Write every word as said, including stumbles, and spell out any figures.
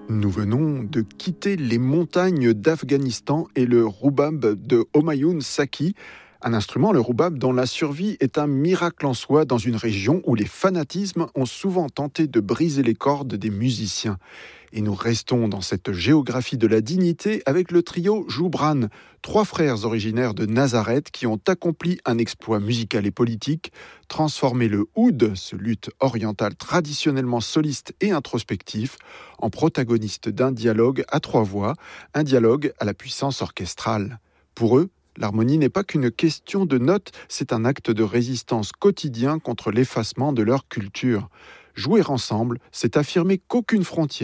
Nous venons de quitter les montagnes d'Afghanistan et le roubab de Homayoun Saki, un instrument, le roubab, dont la survie est un miracle en soi dans une région où les fanatismes ont souvent tenté de briser les cordes des musiciens. Et nous restons dans cette géographie de la dignité avec le trio Joubran, trois frères originaires de Nazareth qui ont accompli un exploit musical et politique, transformé le oud, ce luth oriental traditionnellement soliste et introspectif, en protagoniste d'un dialogue à trois voix, un dialogue à la puissance orchestrale. Pour eux, l'harmonie n'est pas qu'une question de notes, c'est un acte de résistance quotidien contre l'effacement de leur culture. Jouer ensemble, c'est affirmer qu'aucune frontière